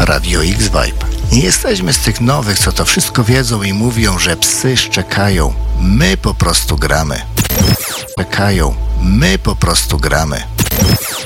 Radio X-Vibe. Nie jesteśmy z tych nowych, co to wszystko wiedzą i mówią, że psy szczekają. My po prostu gramy. Czekają. My po prostu gramy.